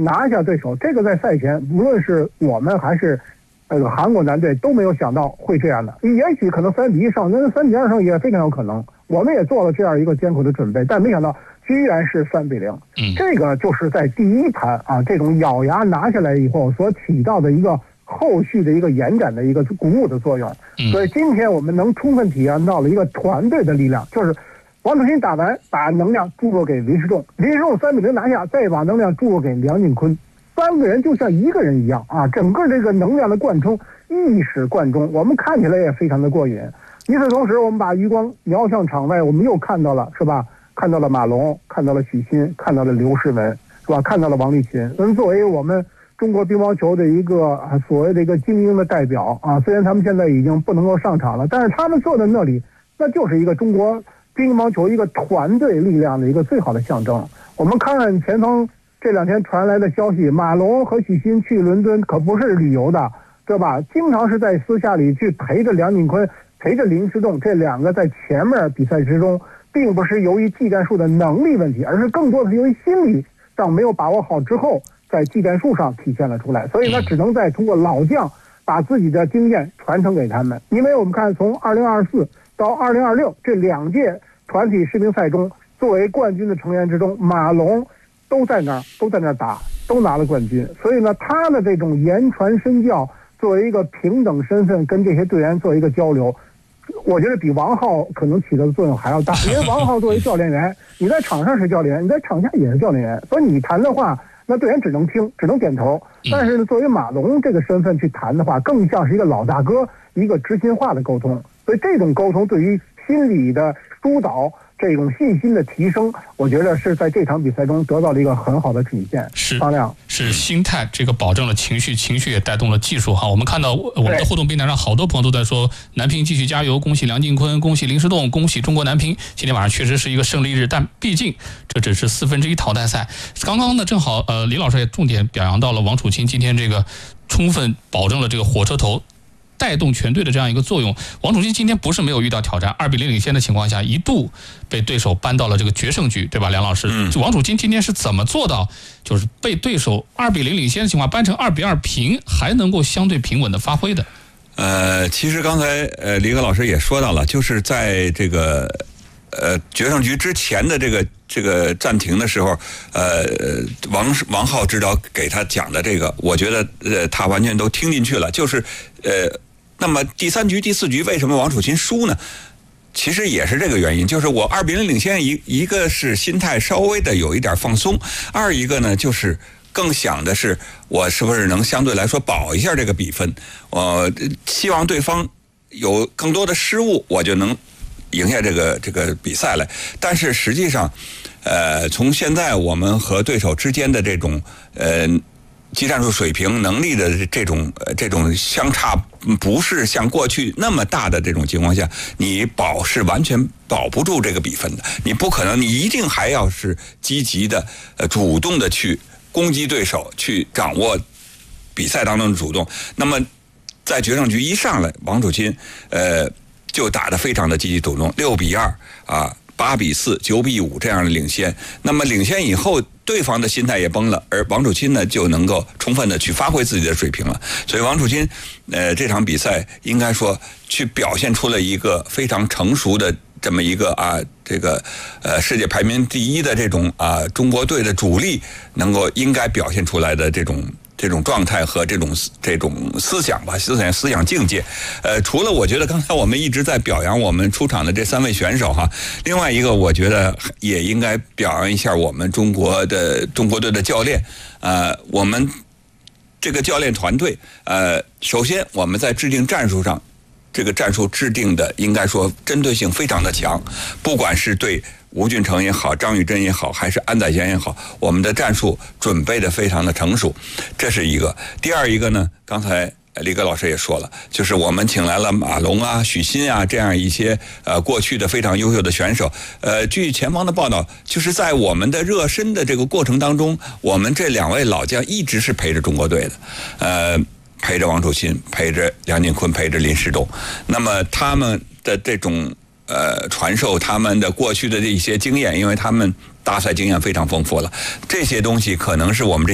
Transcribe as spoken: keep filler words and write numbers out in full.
拿下对手。这个在赛前，无论是我们还是这个韩国男队都没有想到会这样的。也许可能三比一上，那三比二上也非常有可能。我们也做了这样一个艰苦的准备，但没想到居然是三比零。 嗯， 这个就是在第一盘啊，这种咬牙拿下来以后所起到的一个后续的一个延展的一个鼓舞的作用。 嗯， 所以今天我们能充分体验到了一个团队的力量，就是王楚钦打完把能量注入给林诗栋，林诗栋三比零拿下，再把能量注入给梁靖昆，三个人就像一个人一样啊，整个这个能量的贯通一使贯中，我们看起来也非常的过瘾。与此同时，我们把余光瞄向场外，我们又看到了是吧？看到了马龙，看到了许昕，看到了刘诗雯，是吧？看到了王励勤。嗯，作为我们中国乒乓球的一个所谓的一个精英的代表啊，虽然他们现在已经不能够上场了，但是他们坐在那里，那就是一个中国乒乓球一个团队力量的一个最好的象征。我们看看前方这两天传来的消息，马龙和许昕去伦敦可不是旅游的，对吧？经常是在私下里去陪着梁靖昆，陪着林诗栋，这两个在前面比赛之中，并不是由于技战术的能力问题，而是更多的是由于心理上没有把握好之后，在技战术上体现了出来。所以呢，只能再通过老将把自己的经验传承给他们。因为我们看从二零二四到二零二六这两届团体世乒赛中，作为冠军的成员之中，马龙都在那儿都在那儿打，都拿了冠军。所以呢，他的这种言传身教，作为一个平等身份跟这些队员做一个交流，我觉得比王浩可能起的作用还要大。因为王浩作为教练员，你在场上是教练员，你在场下也是教练员，所以你谈的话，那队员只能听，只能点头。但是呢，作为马龙这个身份去谈的话，更像是一个老大哥，一个知心话的沟通。所以这种沟通对于心理的疏导，这种信心的提升，我觉得是在这场比赛中得到了一个很好的体现。 是方亮， 是心态，这个保证了情绪，情绪也带动了技术哈。我们看到我们的互动平台上，好多朋友都在说男乒继续加油，恭喜梁靖昆，恭喜林诗栋，恭喜中国男乒。今天晚上确实是一个胜利日，但毕竟这只是四分之一淘汰赛。刚刚呢，正好呃，李老师也重点表扬到了王楚钦今天这个充分保证了这个火车头带动全队的这样一个作用。王楚钦今天不是没有遇到挑战，二比零领先的情况下，一度被对手扳到了这个决胜局，对吧？梁老师，嗯、王楚钦今天是怎么做到，就是被对手二比零领先的情况扳成二比二平，还能够相对平稳的发挥的？ 呃，其实刚才呃李戈老师也说到了，就是在这个呃决胜局之前的这个这个暂停的时候，呃王王浩指导给他讲的这个，我觉得呃他完全都听进去了，就是呃。那么第三局、第四局为什么王楚钦输呢？其实也是这个原因，就是我二比零领先，一一个是心态稍微的有一点放松，二一个呢就是更想的是我是不是能相对来说保一下这个比分，我希望对方有更多的失误，我就能赢下这个这个比赛来。但是实际上，呃，从现在我们和对手之间的这种呃。技战术水平能力的这种呃这种相差不是像过去那么大的这种情况下，你保是完全保不住这个比分的。你不可能，你一定还要是积极的呃主动的去攻击对手，去掌握比赛当中的主动。那么在决胜局一上来，王楚钦呃就打得非常的积极主动，六比二啊。八比四、九比五这样的领先，那么领先以后，对方的心态也崩了，而王楚钦呢就能够充分的去发挥自己的水平了。所以王楚钦，呃，这场比赛应该说去表现出了一个非常成熟的这么一个啊，这个呃世界排名第一的这种啊中国队的主力能够应该表现出来的这种。这种状态和这种这种思想吧，思想思想境界，呃，除了我觉得刚才我们一直在表扬我们出场的这三位选手哈，另外一个我觉得也应该表扬一下我们中国的中国队的教练，呃，我们这个教练团队，呃，首先我们在制定战术上，这个战术制定的应该说针对性非常的强，不管是对吴俊成也好，张玉珍也好，还是安宰贤也好，我们的战术准备的非常的成熟，这是一个。第二一个呢，刚才李戈老师也说了，就是我们请来了马龙啊、许昕啊这样一些呃过去的非常优秀的选手。呃，据前方的报道，就是在我们的热身的这个过程当中，我们这两位老将一直是陪着中国队的，呃，陪着王楚钦，陪着梁靖昆，陪着林诗栋。那么他们的这种。呃，传授他们的过去的这些经验，因为他们大赛经验非常丰富了，这些东西可能是我们这